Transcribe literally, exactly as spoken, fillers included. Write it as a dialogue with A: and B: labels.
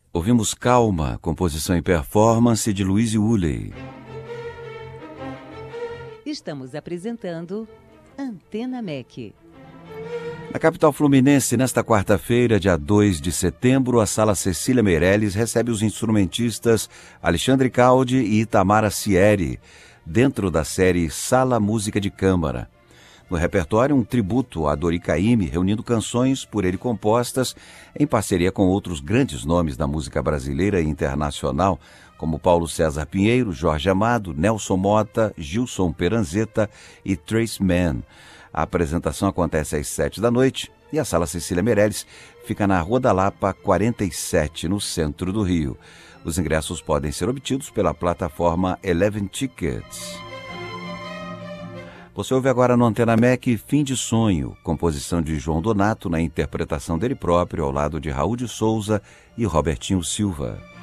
A: Ouvimos Calma, composição e performance de Louise Woolley.
B: Estamos apresentando Antena M E C.
A: Na capital fluminense, nesta quarta-feira, dia dois de setembro, a Sala Cecília Meirelles recebe os instrumentistas Alexandre Caldi e Itamara Sieri, dentro da série Sala Música de Câmara. No repertório, um tributo a Dori Caymmi, reunindo canções por ele compostas em parceria com outros grandes nomes da música brasileira e internacional, como Paulo César Pinheiro, Jorge Amado, Nelson Motta, Gilson Peranzeta e Trace Mann. A apresentação acontece às sete da noite e a Sala Cecília Meirelles fica na Rua da Lapa, quarenta e sete, no centro do Rio. Os ingressos podem ser obtidos pela plataforma Eleven Tickets. Você ouve agora no Antena M E C Fim de Sonho, composição de João Donato na interpretação dele próprio ao lado de Raul de Souza e Robertinho Silva.